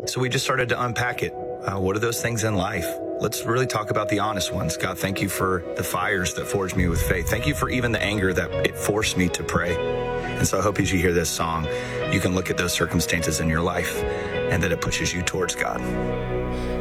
So we just started to unpack it. What are those things in life? Let's really talk about the honest ones. God, thank you for the fires that forged me with faith. Thank you for even the anger that it forced me to pray. And so I hope as you hear this song, you can look at those circumstances in your life and that it pushes you towards God.